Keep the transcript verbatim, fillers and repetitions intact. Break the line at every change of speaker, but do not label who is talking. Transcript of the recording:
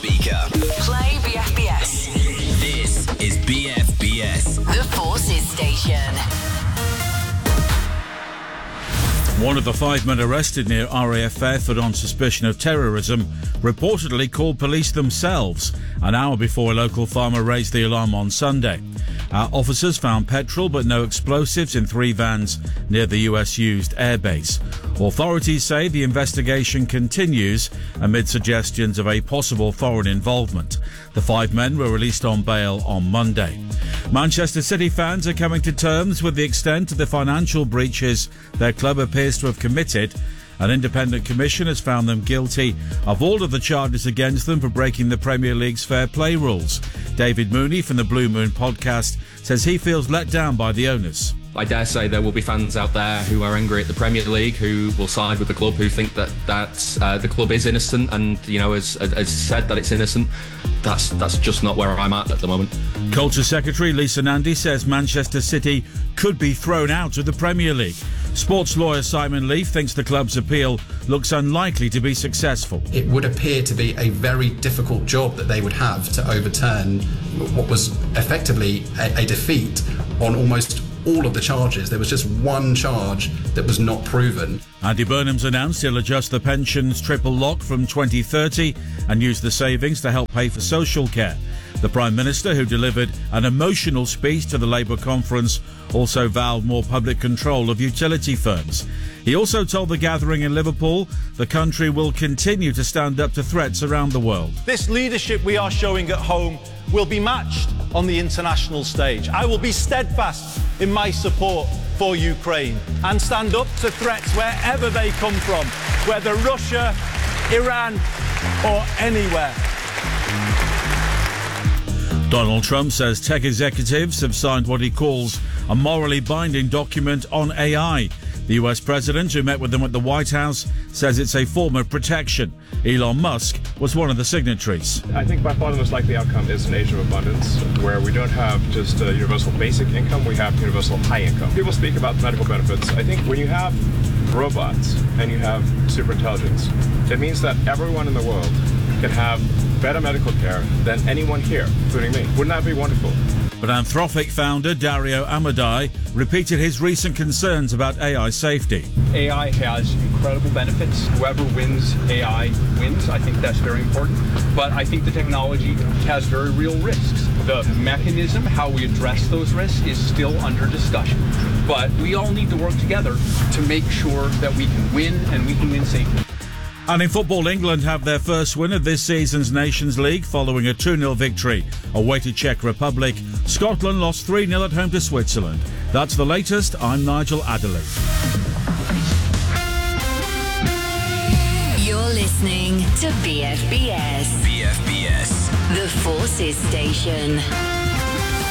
speaker.
Play B F B S.
This is B F B S.
The Forces Station.
One of the five men arrested near R A F Fairford on suspicion of terrorism reportedly called police themselves an hour before a local farmer raised the alarm on Sunday. Our officers found petrol but no explosives in three vans near the U S-used airbase. Authorities say the investigation continues amid suggestions of a possible foreign involvement. The five men were released on bail on Monday. Manchester City fans are coming to terms with the extent of the financial breaches their club appears to have committed. An independent commission has found them guilty of all of the charges against them for breaking the Premier League's fair play rules. David Mooney from the Blue Moon podcast says he feels let down by the owners.
I dare say there will be fans out there who are angry at the Premier League, who will side with the club, who think that that uh, the club is innocent, and you know, as, as said that it's innocent. That's that's just not where I'm at at the moment.
Culture Secretary Lisa Nandy says Manchester City could be thrown out of the Premier League. Sports lawyer Simon Leaf thinks the club's appeal looks unlikely to be successful.
It would appear to be a very difficult job that they would have to overturn what was effectively a, a defeat on almost all of the charges. There was just one charge that was not proven.
Andy Burnham's announced he'll adjust the pension's triple lock from twenty thirty and use the savings to help pay for social care. The Prime Minister, who delivered an emotional speech to the Labour conference, also vowed more public control of utility firms. He also told the gathering in Liverpool the country will continue to stand up to threats around the world.
This leadership we are showing at home will be matched on the international stage. I will be steadfast in my support for Ukraine and stand up to threats wherever they come from, whether Russia, Iran or anywhere.
Donald Trump says tech executives have signed what he calls a morally binding document on A I. The U S president, who met with them at the White House, says it's a form of protection. Elon Musk was one of the signatories.
I think by far the most likely outcome is an age of abundance, where we don't have just a universal basic income, we have universal high income. People speak about medical benefits. I think when you have robots and you have superintelligence, it means that everyone in the world can have better medical care than anyone here, including me. Wouldn't that be wonderful?
But Anthropic founder Dario Amodei repeated his recent concerns about A I safety.
A I has incredible benefits. Whoever wins A I wins. I think that's very important. But I think the technology has very real risks. The mechanism, how we address those risks, is still under discussion. But we all need to work together to make sure that we can win, and we can win safely.
And in football, England have their first win of this season's Nations League following a two nil victory away to Czech Republic. Scotland lost three nil at home to Switzerland. That's the latest. I'm Nigel Adderley.
You're listening to B F B S.
B F B S.
The Forces Station.